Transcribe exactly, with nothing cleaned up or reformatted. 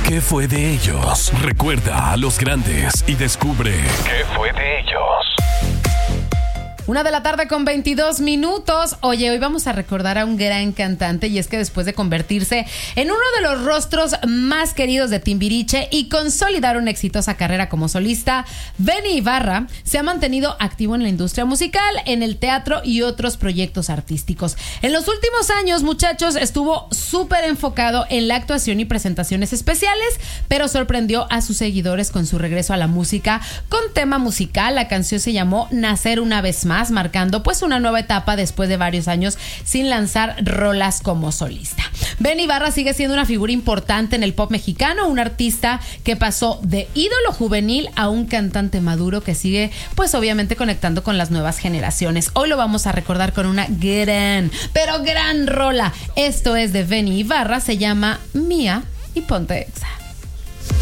¿Qué fue de ellos? Recuerda a los grandes y descubre qué fue de ellos. Una de la tarde con veintidós minutos. Oye, hoy vamos a recordar a un gran cantante, y es que después de convertirse en uno de los rostros más queridos de Timbiriche y consolidar una exitosa carrera como solista, Benny Ibarra se ha mantenido activo en la industria musical, en el teatro y otros proyectos artísticos. En los últimos años, muchachos, estuvo súper enfocado en la actuación y presentaciones especiales, pero sorprendió a sus seguidores con su regreso a la música con tema musical. La canción se llamó Nacer una vez más, marcando pues una nueva etapa después de varios años sin lanzar rolas como solista. Benny Ibarra sigue siendo una figura importante en el pop mexicano, un artista que pasó de ídolo juvenil a un cantante maduro que sigue pues obviamente conectando con las nuevas generaciones. Hoy lo vamos a recordar con una gran, pero gran rola. Esto es de Benny Ibarra, se llama Mía y Ponte Exa.